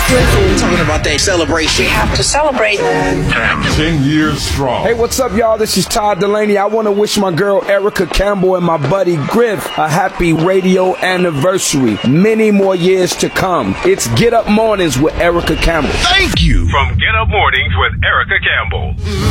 We're talking about that celebration. We have to celebrate. 10 years strong. Hey, what's up, y'all? This is Todd Delaney. I want to wish my girl Erica Campbell and my buddy Griff a happy radio anniversary. Many more years to come. It's Get Up Mornings with Erica Campbell. Thank you. From Get Up Mornings with Erica Campbell.